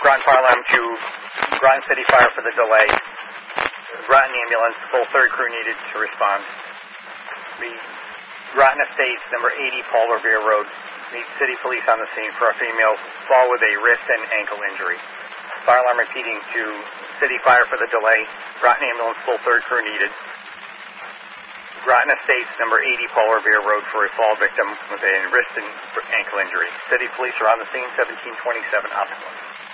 Groton Fire Alarm to Groton City Fire for the delay. Groton ambulance, full third crew needed to respond. The Groton Estates, number 80 Paul Revere Road. Need city police on the scene for a female fall with a wrist and ankle injury. Fire alarm repeating to City Fire for the delay. Groton ambulance, full third crew needed. Groton Estates, number 80 Paul Revere Road for a fall victim with a wrist and ankle injury. City police are on the scene, 1727 Optimum.